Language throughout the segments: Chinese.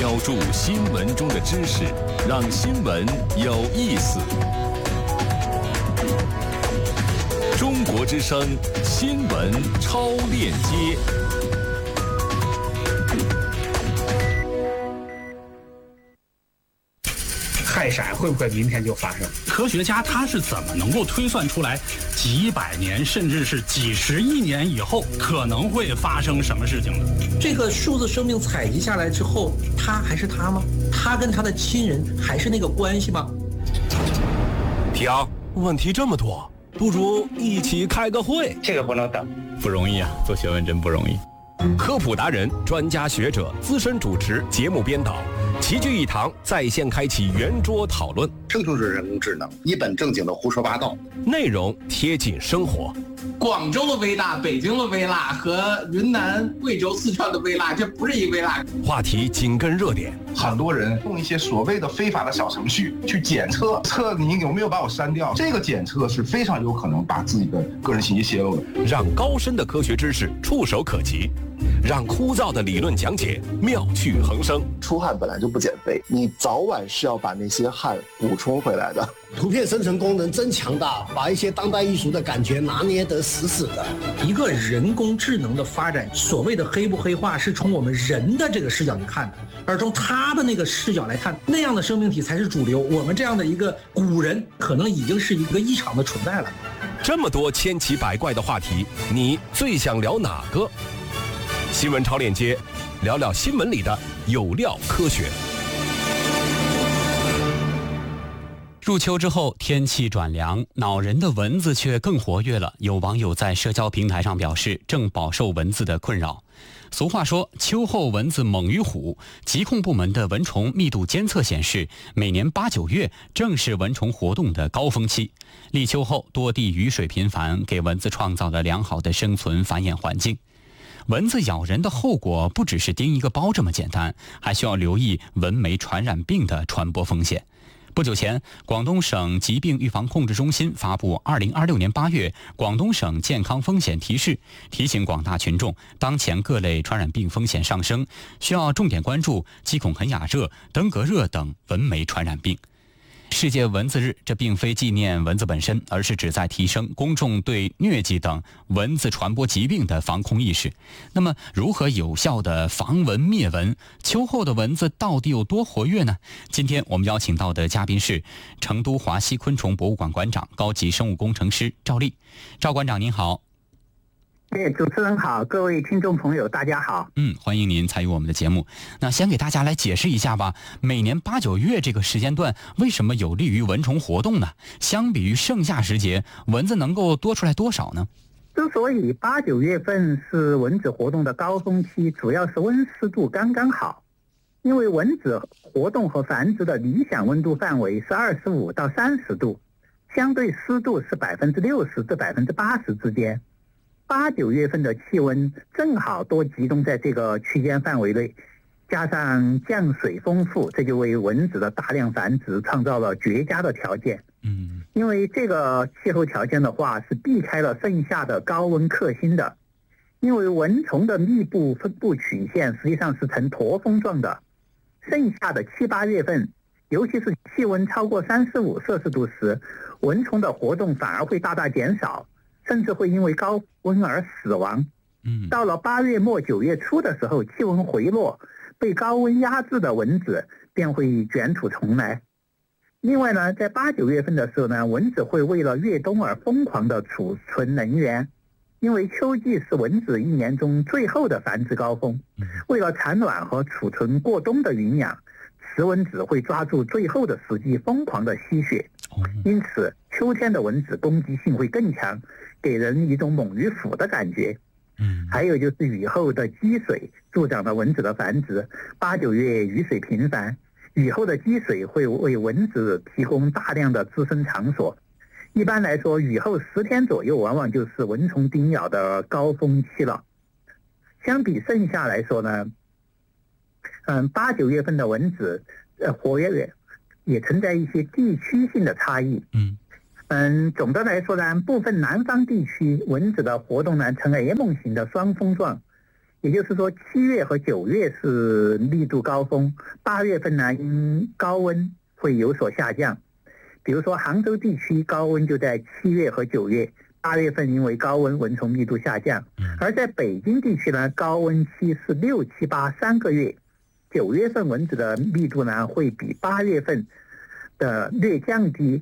标注新闻中的知识，让新闻有意思。中国之声新闻超链接。 氦闪会不会明天就发生？ 科学家他是怎么能够推算出来几百年甚至是几十亿年以后可能会发生什么事情的？ 这个数字生命采集下来之后，他还是他吗？他跟他的亲人还是那个关系吗？ 听，问题这么多，不如一起开个会。 这个不能等， 不容易啊，做学问真不容易。 科普达人、专家学者、资深主持、节目编导齐聚一堂，在线开启圆桌讨论。 生就是人工智能，一本正经的胡说八道， 内容贴近生活。 广州的微辣、北京的微辣和云南、贵州、四川的微辣，这不是一微辣。 话题紧跟热点。 很多人用一些所谓的非法的小程序去检测你有没有把我删掉，这个检测是非常有可能把自己的个人信息泄露的。 让高深的科学知识触手可及，让枯燥的理论讲解妙趣横生。 出汗本来就不减肥，你早晚是要把那些汗补充回来的。 图片生成功能真强大，把一些当代艺术的感觉拿捏得死死的。 一个人工智能的发展，所谓的黑不黑化，是从我们人的这个视角去看的，而从他的那个视角来看，那样的生命体才是主流。我们这样的一个古人，可能已经是一个异常的存在了。 这么多千奇百怪的话题，你最想聊哪个？新闻超链接，聊聊新闻里的有料科学。 入秋之后，天气转凉，恼人的蚊子却更活跃了。有网友在社交平台上表示，正饱受蚊子的困扰。俗话说，秋后蚊子猛于虎。疾控部门的蚊虫密度监测显示，每年8、9月正是蚊虫活动的高峰期。立秋后，多地雨水频繁，给蚊子创造了良好的生存繁衍环境。蚊子咬人的后果不只是叮一个包这么简单，还需要留意蚊媒传染病的传播风险。不久前，广东省疾病预防控制中心发布2026年8月广东省健康风险提示，提醒广大群众，当前各类传染病风险上升，需要重点关注鸡孔肯雅热、登革热等蚊媒传染病。世界蚊子日，这并非纪念蚊子本身，而是旨在提升公众对疟疾等蚊子传播疾病的防控意识。那么，如何有效的防蚊灭蚊？秋后的蚊子到底有多活跃呢？今天我们邀请到的嘉宾是成都华西昆虫博物馆馆长、高级生物工程师赵丽。赵馆长您好。 主持人好，各位听众朋友大家好。 欢迎您参与我们的节目。那先给大家来解释一下吧，每年8、9月这个时间段为什么有利于蚊虫活动呢？相比于盛夏时节，蚊子能够多出来多少呢？ 之所以8、9月份是蚊子活动的高峰期，主要是温湿度刚刚好。因为蚊子活动和繁殖的理想温度范围是25到30度，相对湿度是60%至80%之间。8、9月份的气温正好都集中在这个区间范围内，加上降水丰富，这就为蚊子的大量繁殖创造了绝佳的条件。因为这个气候条件的话，是避开了盛夏的高温克星的。因为蚊虫的密布分布曲线实际上是呈驼峰状的，盛夏的7、8月份，尤其是气温超过35摄氏度时，蚊虫的活动反而会大大减少，甚至会因为高温而死亡。到了8月末9月初的时候，气温回落，被高温压制的蚊子便会卷土重来。另外呢，在8、9月份的时候呢，蚊子会为了越冬而疯狂的储存能源，因为秋季是蚊子一年中最后的繁殖高峰，为了产卵和储存过冬的营养，雌蚊子会抓住最后的时机疯狂的吸血。因此秋天的蚊子攻击性会更强，给人一种猛于虎的感觉。还有就是雨后的积水助长了蚊子的繁殖。8、9月雨水频繁，雨后的积水会为蚊子提供大量的滋生场所。一般来说，雨后10天左右往往就是蚊虫叮咬的高峰期了。相比盛夏来说呢，8、9月份的蚊子活跃也存在一些地区性的差异。总的来说呢，部分南方地区蚊子的活动呢呈 M 型的双峰状， 也就是说7月和9月是密度高峰，8月份呢因高温会有所下降。比如说杭州地区高温就在7月和9月，8月份因为高温蚊虫密度下降。而在北京地区呢，高温期是6、7、8 3个月，9月份蚊子的密度呢会比8月份的略降低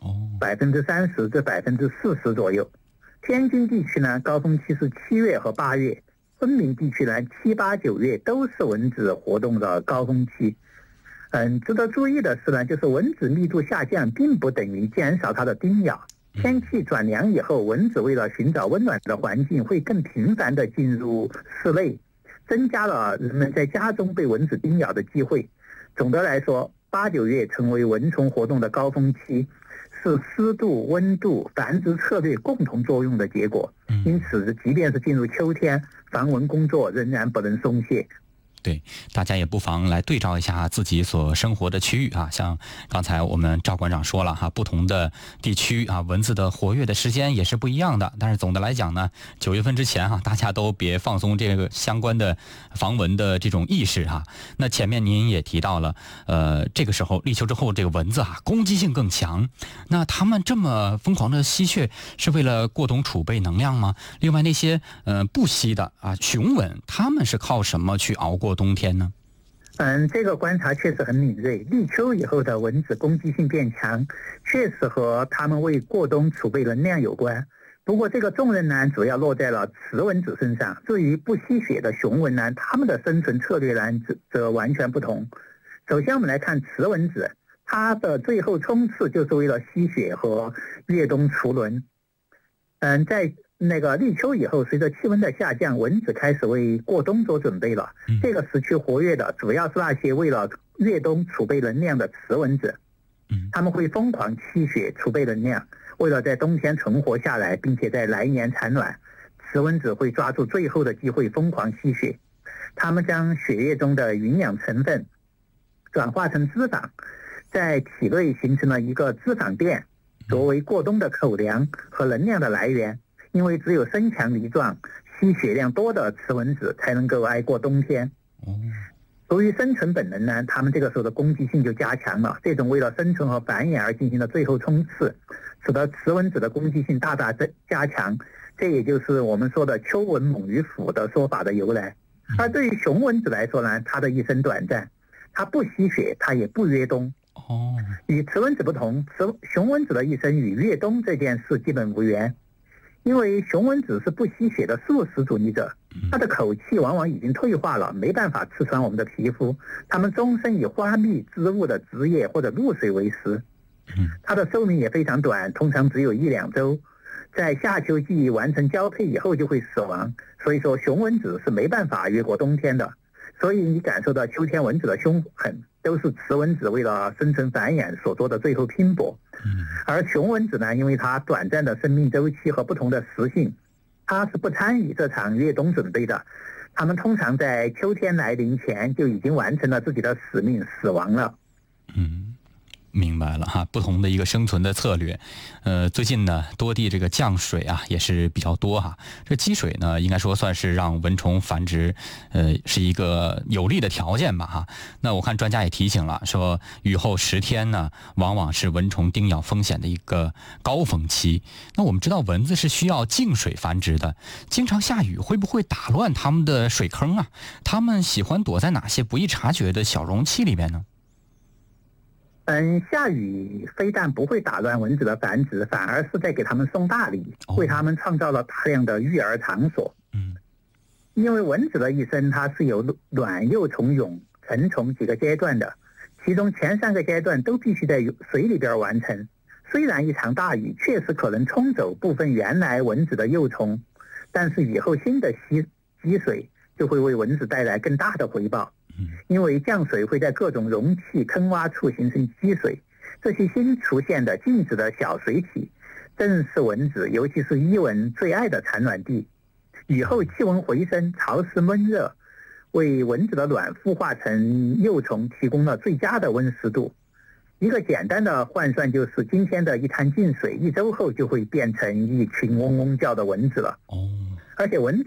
30%至40%左右。天津地区呢，高峰期是7月和8月，昆明地区呢7、8、9月都是蚊子活动的高峰期。值得注意的是呢，就是蚊子密度下降并不等于减少它的叮咬。天气转凉以后，蚊子为了寻找温暖的环境，会更频繁地进入室内，增加了人们在家中被蚊子叮咬的机会。总的来说，8、9月成为蚊虫活动的高峰期，是湿度、温度、繁殖策略共同作用的结果。因此，即便是进入秋天，防蚊工作仍然不能松懈。 对，大家也不妨来对照一下自己所生活的区域啊，像刚才我们赵馆长说了哈，不同的地区啊，蚊子的活跃的时间也是不一样的。但是总的来讲呢，9月份之前大家都别放松这个相关的防蚊的这种意识哈。那前面您也提到了，这个时候立秋之后，这个蚊子攻击性更强。那他们这么疯狂的吸血，是为了过冬储备能量吗？另外那些不吸的雄蚊，他们是靠什么去熬过冬天呢？ 这个观察确实很敏锐。立秋以后的蚊子攻击性变强，确实和他们为过冬储备能量有关。不过这个重任呢，主要落在了雌蚊子身上。至于不吸血的雄蚊呢，它们的生存策略呢则完全不同。首先我们来看雌蚊子，它的最后冲刺就是为了吸血和越冬除蚊。在那个立秋以后，随着气温的下降，蚊子开始为过冬做准备了。这个时期活跃的主要是那些为了越冬储备能量的雌蚊子，他们会疯狂吸血储备能量，为了在冬天存活下来，并且在来年产卵。雌蚊子会抓住最后的机会疯狂吸血，它们将血液中的营养成分转化成脂肪，在体内形成了一个脂肪垫，作为过冬的口粮和能量的来源。因为只有身强力壮、吸血量多的雌蚊子才能够挨过冬天。由于生存本能呢，它们这个时候的攻击性就加强了。这种为了生存和繁衍而进行的最后冲刺，使得雌蚊子的攻击性大大加强。这也就是我们说的秋蚊猛于虎的说法的由来。而对于雄蚊子来说呢，它的一生短暂，它不吸血，它也不越冬。与雌蚊子不同，雄蚊子的一生与越冬这件事基本无缘。因为雄蚊子是不吸血的素食主义者，它的口气往往已经退化了，没办法刺穿我们的皮肤。它们终生以花蜜、植物的汁液或者露水为食。它的寿命也非常短，通常只有1、2周，在夏秋季完成交配以后就会死亡。所以说雄蚊子是没办法越过冬天的。所以你感受到秋天蚊子的凶狠，都是雌蚊子为了生存繁衍所做的最后拼搏。而雄蚊子呢，因为它短暂的生命周期和不同的食性，它是不参与这场越冬准备的。它们通常在秋天来临前就已经完成了自己的使命，死亡了。 明白了哈，不同的一个生存的策略。最近呢，多地这个降水也是比较多哈。这积水呢，应该说算是让蚊虫繁殖，是一个有利的条件吧哈。那我看专家也提醒了，说雨后10天呢，往往是蚊虫叮咬风险的一个高峰期。那我们知道蚊子是需要静水繁殖的，经常下雨会不会打乱它们的水坑啊？它们喜欢躲在哪些不易察觉的小容器里边呢？ 下雨非但不会打乱蚊子的繁殖，反而是在给它们送大礼，为它们创造了大量的育儿场所。因为蚊子的一生它是由卵、幼虫、蛹、成虫几个阶段的，其中前3个阶段都必须在水里边完成。虽然一场大雨确实可能冲走部分原来蚊子的幼虫，但是以后新的积水就会为蚊子带来更大的回报。因为降水会在各种容器、坑洼处形成积水，这些新出现的静止的小水体，正是蚊子，尤其是伊蚊最爱的产卵地。雨后气温回升，潮湿闷热，为蚊子的卵孵化成幼虫提供了最佳的温湿度。一个简单的换算就是，今天的一滩静水，1周后就会变成一群嗡嗡叫的蚊子了。而且蚊